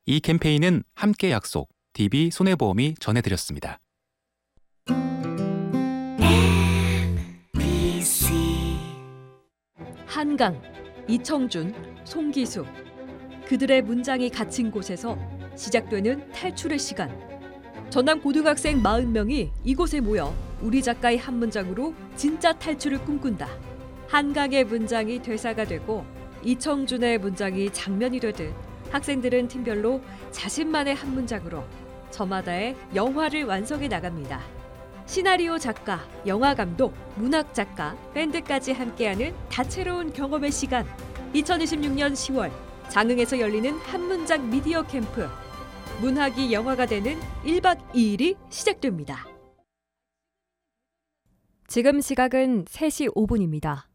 이 캠페인은 함께 약속, DB 손해보험이 전해드렸습니다. 한강, 이청준, 송기수. 그들의 문장이 갇힌 곳에서 시작되는 탈출의 시간. 전남 고등학생 40명이 이곳에 모여 우리 작가의 한 문장으로 진짜 탈출을 꿈꾼다. 한강의 문장이 대사가 되고 이청준의 문장이 장면이 되듯 학생들은 팀별로 자신만의 한 문장으로 저마다의 영화를 완성해 나갑니다. 시나리오 작가, 영화 감독, 문학 작가, 밴드까지 함께하는 다채로운 경험의 시간. 2026년 10월 장흥에서 열리는 한 문장 미디어 캠프. 문학이 영화가 되는 1박 2일이 시작됩니다. 지금 시각은 3시 5분입니다.